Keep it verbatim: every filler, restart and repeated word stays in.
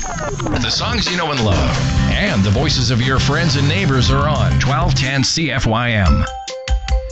The songs you know and love, and the voices of your friends and neighbors are on twelve ten C F Y M.